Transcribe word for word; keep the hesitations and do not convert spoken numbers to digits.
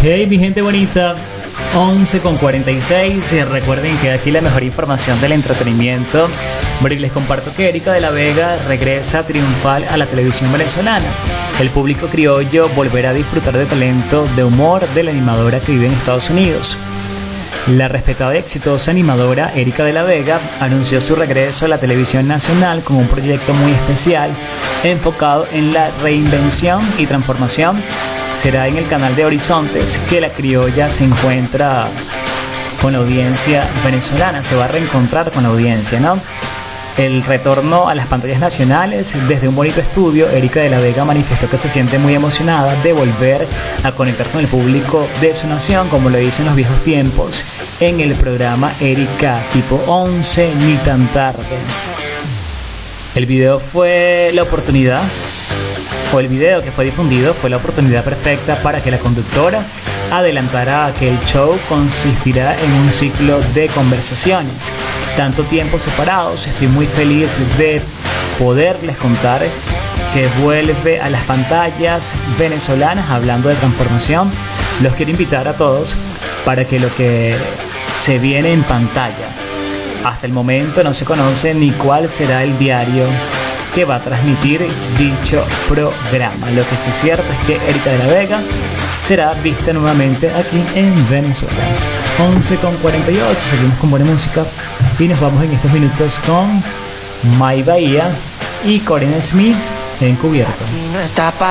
Hey, mi gente bonita, once con cuarenta y seis. Recuerden que aquí la mejor información del entretenimiento. Bueno, y les comparto que Erika de la Vega regresa triunfal a la televisión venezolana. El público criollo volverá a disfrutar de talento de humor de la animadora que vive en Estados Unidos. La respetada y exitosa animadora Erika de la Vega anunció su regreso a la televisión nacional con un proyecto muy especial enfocado en la reinvención y transformación. Será en el canal de Horizontes que la criolla se encuentra con la audiencia venezolana, se va a reencontrar con la audiencia, ¿no? El retorno a las pantallas nacionales desde un bonito estudio. Erika de la Vega manifestó que se siente muy emocionada de volver a conectar con el público de su nación, como lo hizo en los viejos tiempos en el programa Erika tipo once ni tan tarde. El video fue la oportunidad o el video que fue difundido fue la oportunidad perfecta para que la conductora adelantara que el show consistirá en un ciclo de conversaciones. Tanto tiempo separados, estoy muy feliz de poderles contar que vuelve a las pantallas venezolanas hablando de transformación. Los quiero invitar a todos para que lo que se viene en pantalla, hasta el momento no se conoce ni cuál será el diario que va a transmitir dicho programa. Lo que sí es cierto es que Erika de la Vega será vista nuevamente aquí en Venezuela. once con cuarenta y ocho, seguimos con buena música y nos vamos en estos minutos con My Bahía y Corinne Smith, Encubierto.